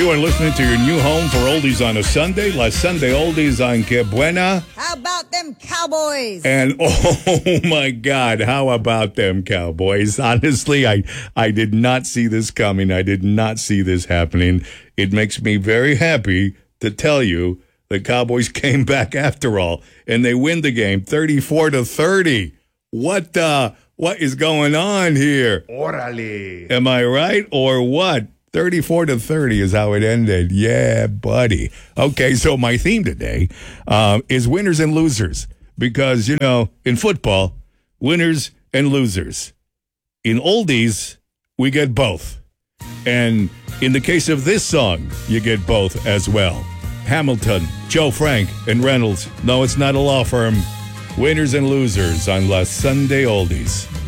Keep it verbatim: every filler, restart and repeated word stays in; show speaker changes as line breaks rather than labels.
You are listening to your new home for oldies on a Sunday. La Sunday Oldies on Que Buena.
How about them Cowboys?
And oh my God, how about them Cowboys? Honestly, I, I did not see this coming. I did not see this happening. It makes me very happy to tell you the Cowboys came back after all, and they win the game thirty-four to thirty. What uh, what is going on here?
Orale.
Am I right or what? thirty-four to thirty is how it ended. Yeah, buddy. Okay, so my theme today um, is winners and losers. Because, you know, in football, winners and losers. In oldies, we get both. And in the case of this song, you get both as well. Hamilton, Joe Frank, and Reynolds. No, it's not a law firm. Winners and losers on La Sunday Oldies.